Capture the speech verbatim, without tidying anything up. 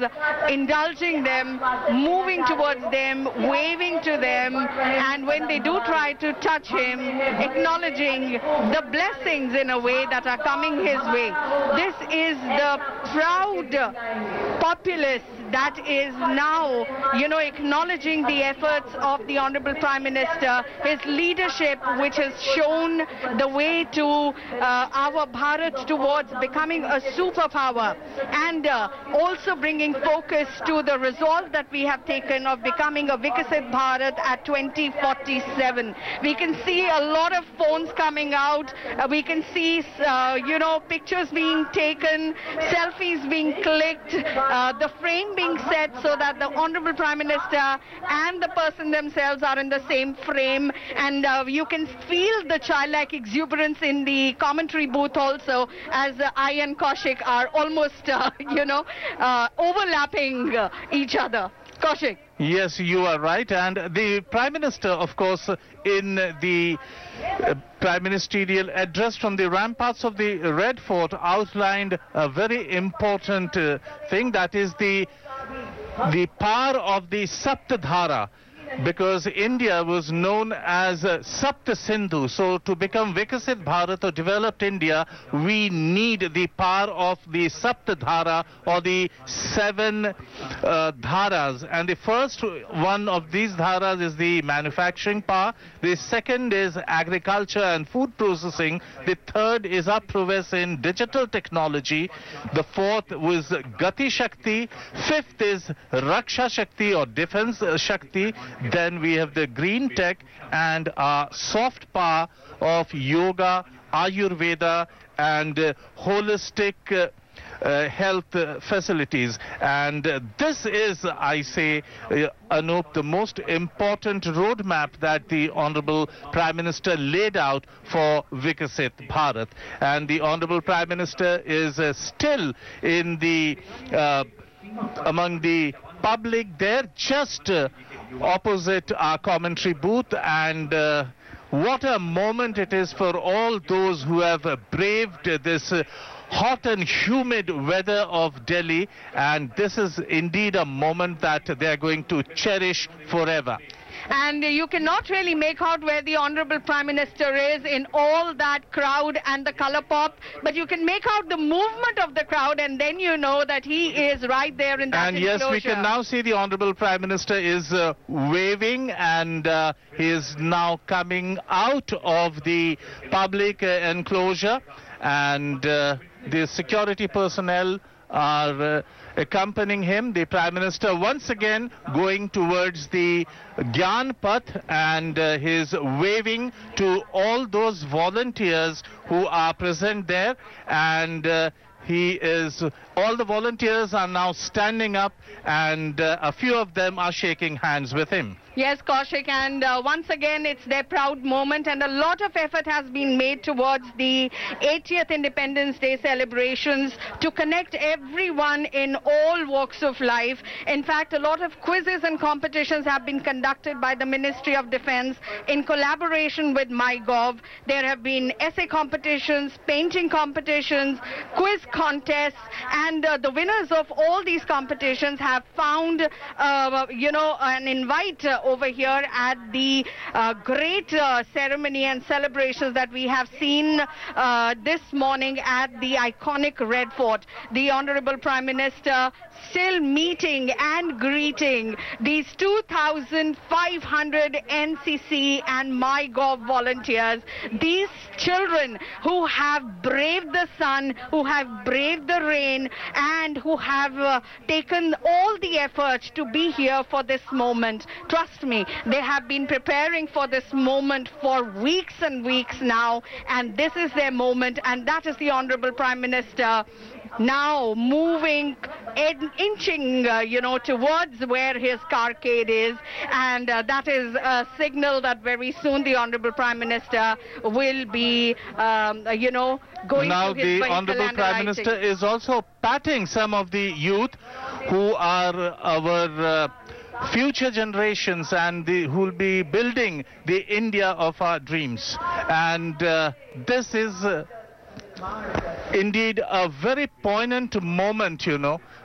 indulging them, moving towards them, waving to them, and when they do try to touch him, acknowledging the blessings in a way that are coming his way. This is the proud populace that is now, you know, acknowledging the efforts of the Honorable Prime Minister, his leadership, which has shown the way to uh, our Bharat towards becoming a superpower, and uh, also bringing focus to the resolve that we have taken of becoming a Vikasit Bharat at twenty forty-seven. We can see a lot of phones coming out. Uh, we can see, uh, you know, pictures being taken, selfies being clicked, uh, the frame being set so that the Honorable Prime Minister and the person themselves are in the same frame, and uh, you can feel the childlike exuberance in the commentary booth also, as uh, I and Kaushik are almost, uh, you know, uh, overlapping uh, each other. Kaushik. Yes, you are right. And the Prime Minister, of course, in the uh, Prime Ministerial address from the ramparts of the Red Fort outlined a very important uh, thing, that is the the power of the Saptadhara, because India was known as uh, Sapta Sindhu. So to become Vikasit Bharat or developed India, we need the power of the Saptadhara, or the seven uh, dharas. And the first one of these dharas is the manufacturing power. The second is agriculture and food processing. The third is our prowess in digital technology. The fourth was Gati Shakti. Fifth is Raksha Shakti or Defense Shakti. Then we have the green tech and our soft power of yoga, Ayurveda, and uh, holistic uh, uh, health uh, facilities. And uh, this is, I say, uh, Anup, the most important roadmap that the Honorable Prime Minister laid out for Vikasit Bharat. And the Honorable Prime Minister is uh, still in the uh, among the public there, just uh, opposite our commentary booth, and uh, what a moment it is for all those who have uh, braved uh, this uh, hot and humid weather of Delhi, and this is indeed a moment that they are going to cherish forever. And you cannot really make out where the Honorable Prime Minister is in all that crowd and the color pop, but you can make out the movement of the crowd, and then you know that he is right there in that And enclosure. yes, we can now see the Honorable Prime Minister is uh, waving, and uh, he is now coming out of the public uh, enclosure, and uh, the security personnel are uh, accompanying him. The Prime Minister once again going towards the Gyan Path, and uh, he's waving to all those volunteers who are present there, and uh, he is, all the volunteers are now standing up, and uh, a few of them are shaking hands with him. Yes, Kaushik, and uh, once again it's their proud moment, and a lot of effort has been made towards the eightieth Independence Day celebrations to connect everyone in all walks of life. In fact, a lot of quizzes and competitions have been conducted by the Ministry of Defense in collaboration with MyGov. There have been essay competitions, painting competitions, quiz contests, and uh, the winners of all these competitions have found, uh, you know, an invite uh, over here at the uh, great uh, ceremony and celebrations that we have seen uh, this morning at the iconic Red Fort. The Honorable Prime Minister still meeting and greeting these two thousand five hundred N C C and MyGov volunteers, these children who have braved the sun, who have braved the rain, and who have uh, taken all the efforts to be here for this moment. Trust me, they have been preparing for this moment for weeks and weeks now, and this is their moment, and that is the Honorable Prime Minister now moving, in, inching, uh, you know, towards where his carcade is, and uh, that is a signal that very soon the Honorable Prime Minister will be, um, you know, going now to his the Honorable Prime Minister is also patting some of the youth who are our uh, future generations, and the, who will be building the India of our dreams. And uh, this is uh, indeed a very poignant moment, you know,